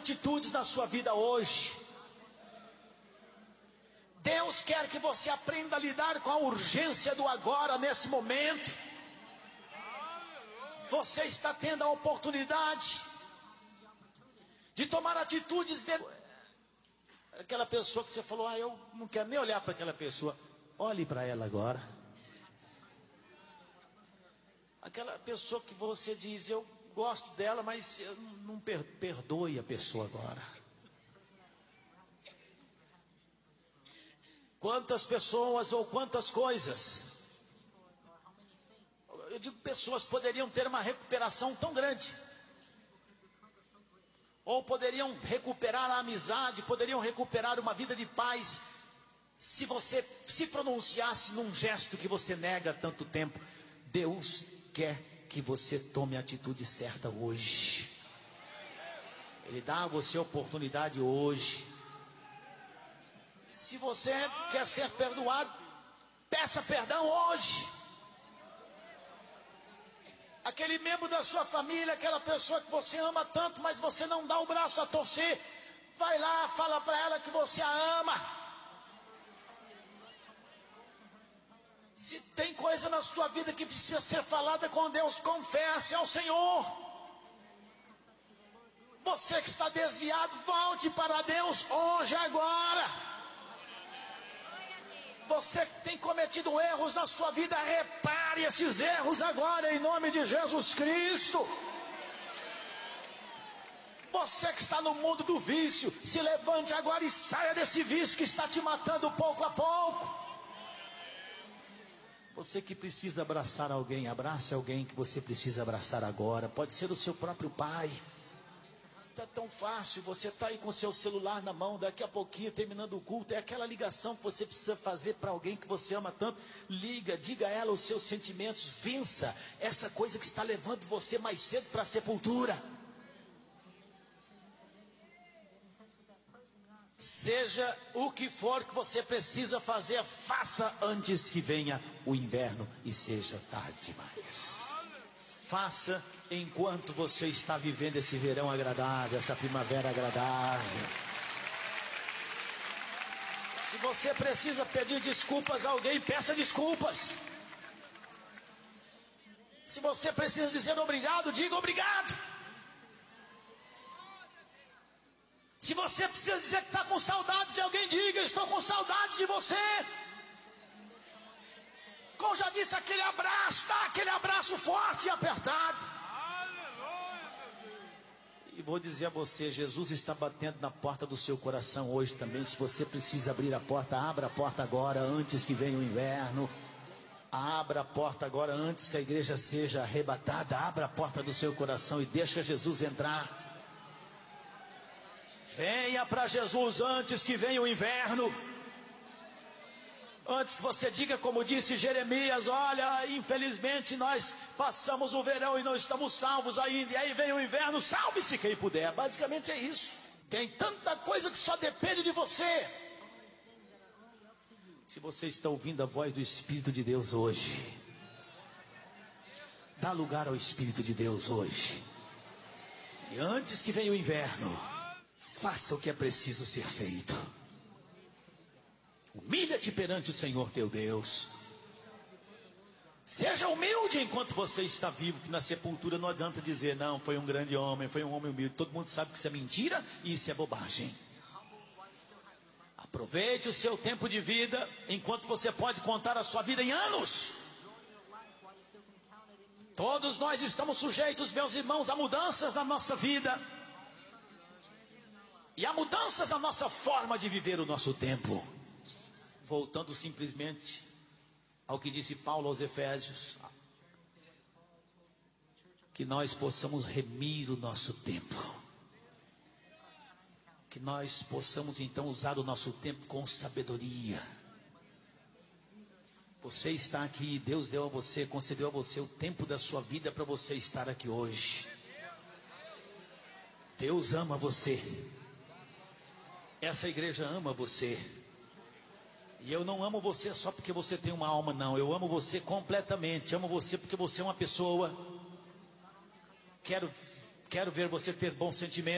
atitudes na sua vida hoje. Deus quer que você aprenda a lidar com a urgência do agora, nesse momento. Você está tendo a oportunidade de tomar atitudes. Aquela pessoa que você falou, eu não quero nem olhar para aquela pessoa. Olhe para ela agora. Aquela pessoa que você diz, eu gosto dela, mas eu não perdoe a pessoa agora. Quantas pessoas ou quantas coisas, eu digo, pessoas poderiam ter uma recuperação tão grande, ou poderiam recuperar a amizade, poderiam recuperar uma vida de paz, se você se pronunciasse num gesto que você nega há tanto tempo. Deus quer que você tome a atitude certa hoje. Ele dá a você a oportunidade hoje. Se você quer ser perdoado, peça perdão hoje. Aquele membro da sua família, aquela pessoa que você ama tanto, mas você não dá o braço a torcer, vai lá, fala para ela que você a ama. Se tem coisa na sua vida que precisa ser falada com Deus, confesse ao Senhor. Você que está desviado, volte para Deus hoje, agora. Você que tem cometido erros na sua vida, repare esses erros agora, em nome de Jesus Cristo. Você que está no mundo do vício, se levante agora e saia desse vício que está te matando pouco a pouco. Você que precisa abraçar alguém, abrace alguém que você precisa abraçar agora. Pode ser o seu próprio pai. Está tão fácil, você está aí com o seu celular na mão, daqui a pouquinho, terminando o culto, é aquela ligação que você precisa fazer para alguém que você ama tanto. Liga, diga a ela os seus sentimentos, vença essa coisa que está levando você mais cedo para a sepultura. Seja o que for que você precisa fazer, faça antes que venha o inverno e seja tarde demais. Faça enquanto você está vivendo esse verão agradável, essa primavera agradável. Se você precisa pedir desculpas a alguém, peça desculpas. Se você precisa dizer obrigado, diga obrigado. Se você precisa dizer que está com saudades de alguém, diga, estou com saudades de você. Como já disse, aquele abraço, dá aquele abraço forte e apertado. E vou dizer a você, Jesus está batendo na porta do seu coração hoje também. Se você precisa abrir a porta, abra a porta agora, antes que venha o inverno. Abra a porta agora, antes que a igreja seja arrebatada. Abra a porta do seu coração e deixa Jesus entrar. Venha para Jesus antes que venha o inverno. Antes que você diga como disse Jeremias, olha, infelizmente nós passamos o verão e não estamos salvos ainda. E aí vem o inverno, salve-se quem puder. Basicamente é isso. Tem tanta coisa que só depende de você. Se você está ouvindo a voz do Espírito de Deus hoje, dá lugar ao Espírito de Deus hoje. E antes que venha o inverno, faça o que é preciso ser feito. Humilha-te perante o Senhor teu Deus. Seja humilde enquanto você está vivo, que na sepultura não adianta dizer, não, foi um grande homem, foi um homem humilde. Todo mundo sabe que isso é mentira e isso é bobagem. Aproveite o seu tempo de vida, enquanto você pode contar a sua vida em anos. Todos nós estamos sujeitos, meus irmãos, a mudanças na nossa vida. E há mudanças na nossa forma de viver o nosso tempo. Voltando simplesmente ao que disse Paulo aos Efésios, que nós possamos remir o nosso tempo. Que nós possamos então usar o nosso tempo com sabedoria. Você está aqui, Deus deu a você, concedeu a você o tempo da sua vida para você estar aqui hoje. Deus ama você. Essa igreja ama você. E eu não amo você só porque você tem uma alma, não. Eu amo você completamente. Amo você porque você é uma pessoa. Quero ver você ter bons sentimentos.